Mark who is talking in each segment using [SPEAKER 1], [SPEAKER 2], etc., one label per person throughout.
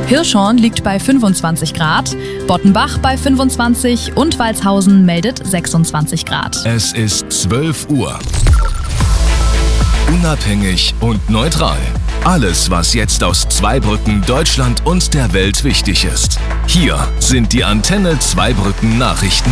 [SPEAKER 1] Hirschhorn liegt bei 25 Grad, Bottenbach bei 25 und Walshausen meldet 26 Grad.
[SPEAKER 2] Es ist 12 Uhr. Unabhängig und neutral. Alles, was jetzt aus Zweibrücken, Deutschland und der Welt wichtig ist. Hier sind die Antenne Zweibrücken Nachrichten.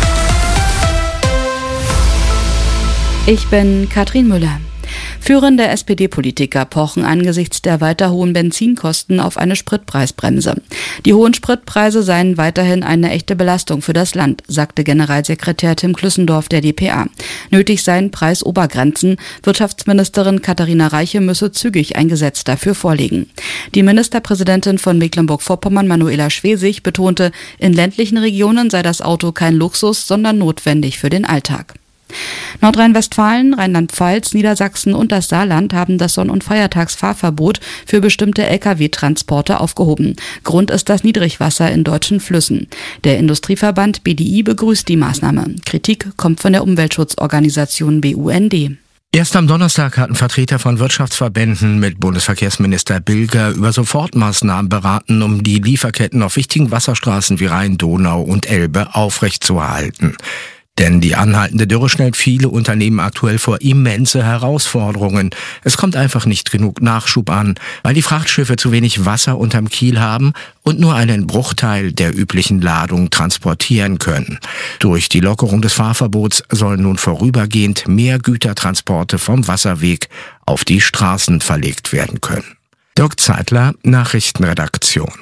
[SPEAKER 3] Ich bin Katrin Müller. Führende SPD-Politiker pochen angesichts der weiter hohen Benzinkosten auf eine Spritpreisbremse. Die hohen Spritpreise seien weiterhin eine echte Belastung für das Land, sagte Generalsekretär Tim Klüssendorf der dpa. Nötig seien Preisobergrenzen. Wirtschaftsministerin Katharina Reiche müsse zügig ein Gesetz dafür vorlegen. Die Ministerpräsidentin von Mecklenburg-Vorpommern, Manuela Schwesig, betonte, in ländlichen Regionen sei das Auto kein Luxus, sondern notwendig für den Alltag. Nordrhein-Westfalen, Rheinland-Pfalz, Niedersachsen und das Saarland haben das Sonn- und Feiertagsfahrverbot für bestimmte Lkw-Transporte aufgehoben. Grund ist das Niedrigwasser in deutschen Flüssen. Der Industrieverband BDI begrüßt die Maßnahme. Kritik kommt von der Umweltschutzorganisation BUND.
[SPEAKER 4] Erst am Donnerstag hatten Vertreter von Wirtschaftsverbänden mit Bundesverkehrsminister Bilger über Sofortmaßnahmen beraten, um die Lieferketten auf wichtigen Wasserstraßen wie Rhein, Donau und Elbe aufrechtzuerhalten. Denn die anhaltende Dürre stellt viele Unternehmen aktuell vor immense Herausforderungen. Es kommt einfach nicht genug Nachschub an, weil die Frachtschiffe zu wenig Wasser unterm Kiel haben und nur einen Bruchteil der üblichen Ladung transportieren können. Durch die Lockerung des Fahrverbots sollen nun vorübergehend mehr Gütertransporte vom Wasserweg auf die Straßen verlegt werden können. Dirk Zeitler, Nachrichtenredaktion.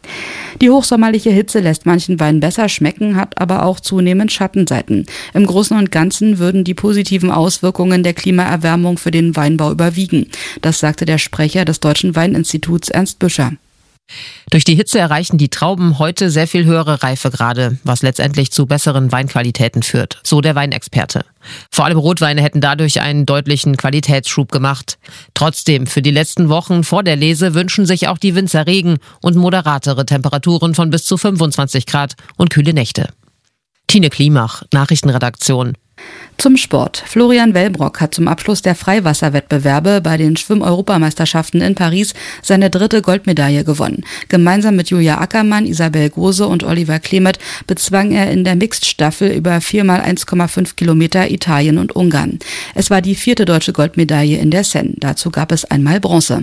[SPEAKER 3] Die hochsommerliche Hitze lässt manchen Wein besser schmecken, hat aber auch zunehmend Schattenseiten. Im Großen und Ganzen würden die positiven Auswirkungen der Klimaerwärmung für den Weinbau überwiegen. Das sagte der Sprecher des Deutschen Weininstituts Ernst Büscher.
[SPEAKER 5] Durch die Hitze erreichen die Trauben heute sehr viel höhere Reifegrade, was letztendlich zu besseren Weinqualitäten führt, so der Weinexperte. Vor allem Rotweine hätten dadurch einen deutlichen Qualitätsschub gemacht. Trotzdem, für die letzten Wochen vor der Lese wünschen sich auch die Winzer Regen und moderatere Temperaturen von bis zu 25 Grad und kühle Nächte. Tine Klimach, Nachrichtenredaktion.
[SPEAKER 3] Zum Sport. Florian Wellbrock hat zum Abschluss der Freiwasserwettbewerbe bei den Schwimm-Europameisterschaften in Paris seine 3. Goldmedaille gewonnen. Gemeinsam mit Julia Ackermann, Isabel Gose und Oliver Klemet bezwang er in der Mixed-Staffel über 4x1,5 Kilometer Italien und Ungarn. Es war die 4. deutsche Goldmedaille in der Seine. Dazu gab es einmal Bronze.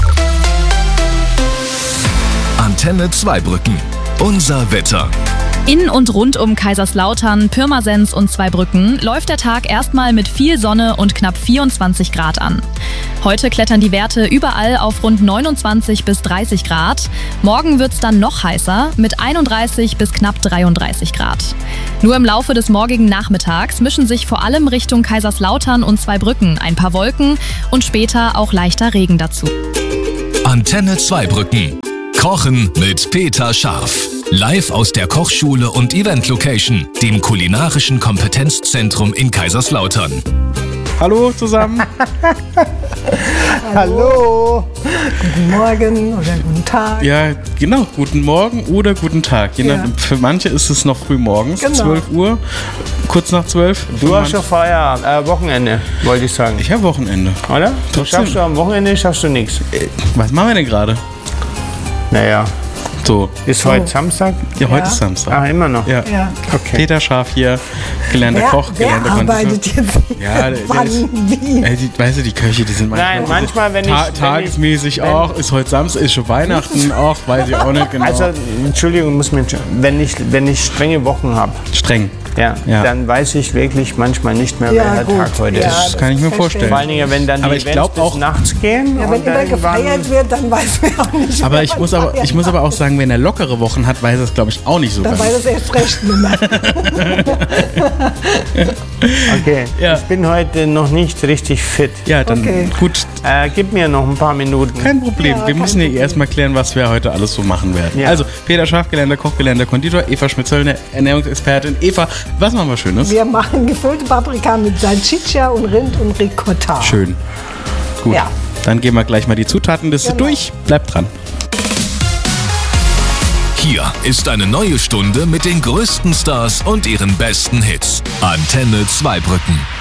[SPEAKER 2] Antenne Zweibrücken. Unser Wetter.
[SPEAKER 1] In und rund um Kaiserslautern, Pirmasens und Zweibrücken läuft der Tag erstmal mit viel Sonne und knapp 24 Grad an. Heute klettern die Werte überall auf rund 29 bis 30 Grad. Morgen wird's dann noch heißer mit 31 bis knapp 33 Grad. Nur im Laufe des morgigen Nachmittags mischen sich vor allem Richtung Kaiserslautern und Zweibrücken ein paar Wolken und später auch leichter Regen dazu.
[SPEAKER 2] Antenne Zweibrücken. Kochen mit Peter Scharf. Live aus der Kochschule und Event-Location, dem kulinarischen Kompetenzzentrum in Kaiserslautern.
[SPEAKER 6] Hallo zusammen.
[SPEAKER 7] Hallo. Guten Morgen oder guten Tag.
[SPEAKER 6] Ja, genau. Guten Morgen oder guten Tag. Für manche ist es noch früh morgens, genau. 12 Uhr, kurz nach 12.
[SPEAKER 7] Du hast schon Feierabend, Wochenende, wollte ich sagen.
[SPEAKER 6] Ich habe Wochenende.
[SPEAKER 7] Oder? Schaffst du am Wochenende, schaffst du nichts.
[SPEAKER 6] Was machen wir denn gerade?
[SPEAKER 7] Naja.
[SPEAKER 6] So.
[SPEAKER 7] Ist heute Samstag?
[SPEAKER 6] Ja, heute ist Samstag.
[SPEAKER 7] Ah, immer noch?
[SPEAKER 6] Ja.
[SPEAKER 7] Okay.
[SPEAKER 6] Peter Scharf hier, gelernter Koch, gelernter
[SPEAKER 7] Konditor. Arbeitet jetzt
[SPEAKER 6] ja, weißt du, die Köche, die sind
[SPEAKER 7] manchmal, wenn ich...
[SPEAKER 6] Tagesmäßig auch, ist heute Samstag, ist schon Weihnachten auch, weiß ich auch nicht genau.
[SPEAKER 7] Also, Entschuldigung, wenn ich strenge Wochen habe.
[SPEAKER 6] Streng?
[SPEAKER 7] Ja, dann weiß ich wirklich manchmal nicht mehr, welcher Tag heute ist.
[SPEAKER 6] Das kann ich mir vorstellen.
[SPEAKER 7] Vor allen Dingen, wenn dann die Events bis nachts gehen.
[SPEAKER 8] Ja, wenn immer gefeiert wird, dann weiß man auch nicht.
[SPEAKER 6] Aber ich muss aber auch sagen, wenn er lockere Wochen hat, weiß er es, glaube ich, auch nicht so
[SPEAKER 8] dann
[SPEAKER 6] ganz.
[SPEAKER 8] Dann weiß er es erst recht nicht mehr.
[SPEAKER 7] Okay, ich bin heute noch nicht richtig fit.
[SPEAKER 6] Ja, dann gut.
[SPEAKER 7] Gib mir noch ein paar Minuten.
[SPEAKER 6] Kein Problem. Wir müssen ja erstmal klären, was wir heute alles so machen werden. Ja. Also, Peter Scharf, gelernter Koch, gelernter Konditor, Eva Schmidt-Zöllner, Ernährungsexpertin. Eva, was machen wir Schönes?
[SPEAKER 8] Wir machen gefüllte Paprika mit Salsiccia und Rind und Ricotta.
[SPEAKER 6] Schön. Gut. Ja. Dann gehen wir gleich mal die Zutatenliste durch. Bleibt dran.
[SPEAKER 2] Hier ist eine neue Stunde mit den größten Stars und ihren besten Hits. Antenne Zweibrücken.